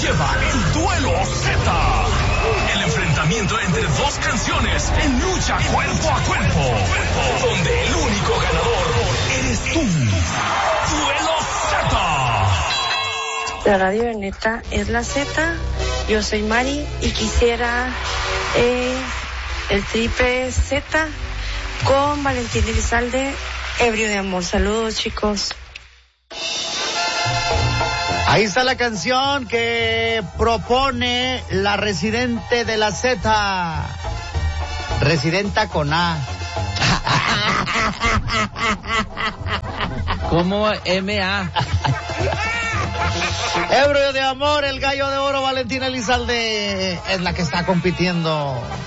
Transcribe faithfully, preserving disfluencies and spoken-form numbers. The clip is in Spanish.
lleva el Duelo Z. El enfrentamiento entre dos canciones en lucha cuerpo a cuerpo, donde el único ganador eres tú. Duelo Z. La radio de neta es la Z. Yo soy Mari y quisiera eh, el triple Z con Valentín Elizalde, Ebrio de Amor. Saludos, chicos. Ahí está la canción que propone la residente de la Z. Residenta con A. Como M A. Ebrio de Amor, el gallo de oro, Valentín Elizalde es la que está compitiendo.